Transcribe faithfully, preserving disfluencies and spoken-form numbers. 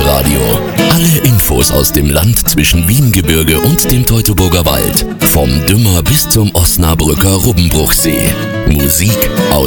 Lokalradio. Alle Infos aus dem Land zwischen Wiehengebirge und dem Teutoburger Wald. Vom Dümmer bis zum Osnabrücker Rubbenbruchsee. Musik aus